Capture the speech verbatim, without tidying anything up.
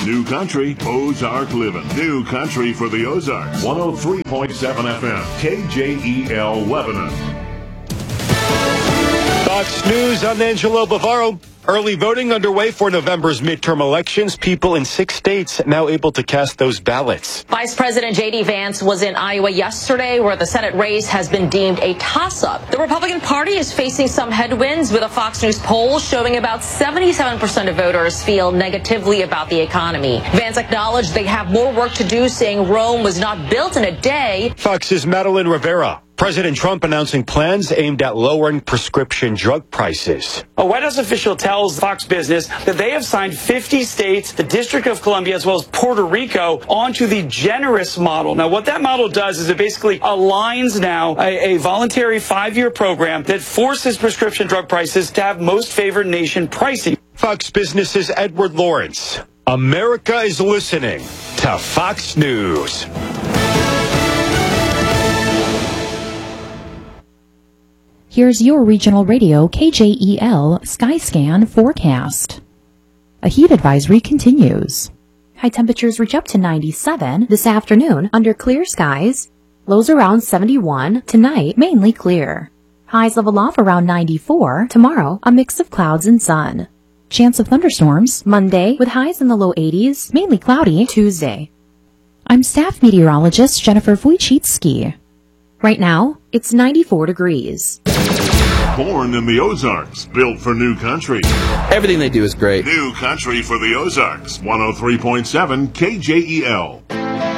New Country, Ozark Living. New Country for the Ozarks. one oh three point seven F M, K J E L Lebanon. Fox News, I'm Angelo Bavaro. Early voting underway for November's midterm elections. People in six states now able to cast those ballots. Vice President J D Vance was in Iowa yesterday, where the Senate race has been deemed a toss-up. The Republican Party is facing some headwinds, with a Fox News poll showing about seventy-seven percent of voters feel negatively about the economy. Vance acknowledged they have more work to do, saying Rome was not built in a day. Fox's Madeline Rivera. President Trump announcing plans aimed at lowering prescription drug prices. A White House official tells Fox Business that they have signed fifty states, the District of Columbia, as well as Puerto Rico, onto the generous model. Now, what that model does is it basically aligns now a, a voluntary five-year program that forces prescription drug prices to have most favored nation pricing. Fox Business's Edward Lawrence. America is listening to Fox News. Here's your regional radio K J E L Skyscan forecast. A heat advisory continues. High temperatures reach up to ninety-seven this afternoon under clear skies. Lows around seventy-one. Tonight, mainly clear. Highs level off around ninety-four. Tomorrow, a mix of clouds and sun. Chance of thunderstorms Monday with highs in the low eighties, mainly cloudy Tuesday. I'm staff meteorologist Jennifer Wojcicki. Right now, it's ninety-four degrees. Born in the Ozarks, built for New Country. Everything they do is great. New Country for the Ozarks, one oh three point seven K J E L.